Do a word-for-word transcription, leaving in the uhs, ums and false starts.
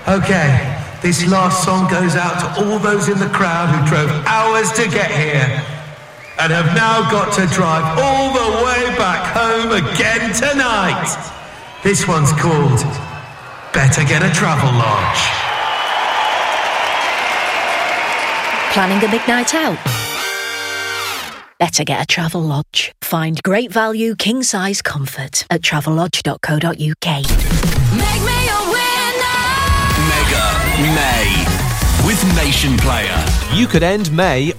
Okay, this last song goes out to all those in the crowd who drove hours to get here and have now got to drive all the way back home again tonight. This one's called Better Get a Travel Lodge. Planning a big night out? Better get a Travel Lodge. Find great value, king-size comfort at travel lodge dot co dot uk. Make me a winner! Mega May with Nation Player. You could end May